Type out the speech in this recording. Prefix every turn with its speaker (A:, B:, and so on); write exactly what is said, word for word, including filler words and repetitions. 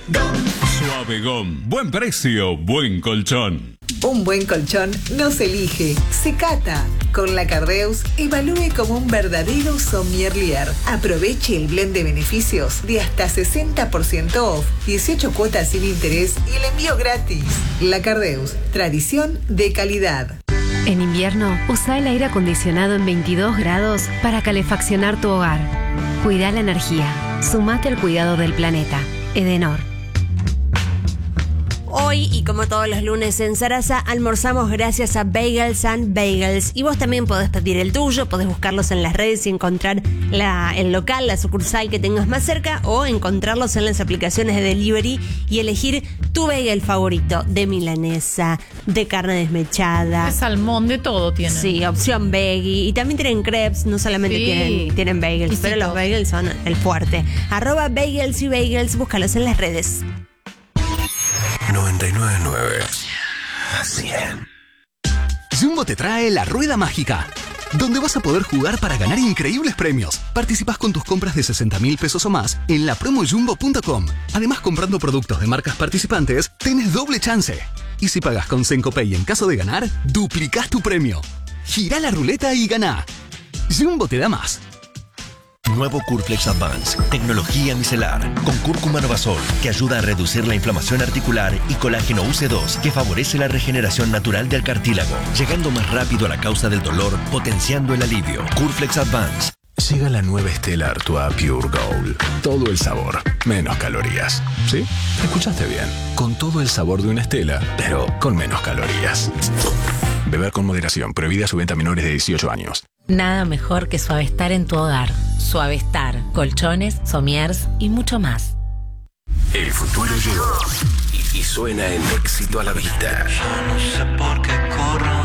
A: Suave Gom. Buen precio, buen colchón.
B: Un buen colchón no se elige, se cata. Con la Cardeus, evalúe como un verdadero sommelier. Aproveche el blend de beneficios de hasta sesenta por ciento off, dieciocho cuotas sin interés y el envío gratis. La Cardeus, tradición de calidad.
C: En invierno, usa el aire acondicionado en veintidós grados para calefaccionar tu hogar. Cuida la energía. Sumate al cuidado del planeta. Edenor.
D: Hoy, y como todos los lunes en Sarasa, almorzamos gracias a Bagels and Bagels. Y vos también podés pedir el tuyo, podés buscarlos en las redes y encontrar la, el local, la sucursal que tengas más cerca, o encontrarlos en las aplicaciones de delivery y elegir tu bagel favorito, de milanesa, de carne desmechada.
E: De salmón, de todo tienen.
D: Sí, opción veggie. Y también tienen crepes, no solamente
E: Sí.
D: tienen, tienen bagels, pero los bagels son el fuerte. Arroba Bagels y Bagels, búscalos en las redes.
F: noventa y nueve punto nueve cien. Jumbo te trae la Rueda Mágica, donde vas a poder jugar para ganar increíbles premios. Participás con tus compras de sesenta mil pesos o más en la promo jumbo punto com. Además, comprando productos de marcas participantes, tenés doble chance. Y si pagas con Sencopay en caso de ganar, duplicás tu premio. Girá la ruleta y ganá. Jumbo te da más.
G: Nuevo Curflex Advance, tecnología micelar, con cúrcuma novasol, que ayuda a reducir la inflamación articular, y colágeno U C dos, que favorece la regeneración natural del cartílago, llegando más rápido a la causa del dolor, potenciando el alivio. Curflex Advance.
F: Llega la nueva Stella Artois Pure Gold. Todo el sabor, menos calorías. ¿Sí? Escuchaste bien. Con todo el sabor de una Stella, pero con menos calorías. Beber con moderación. Prohibida su venta a menores de dieciocho años.
H: Nada mejor que Suavestar en tu hogar. Suavestar, colchones, somiers y mucho más.
F: El futuro llegó y, y suena en Éxito a la Vista.
I: Yo no sé por qué corro.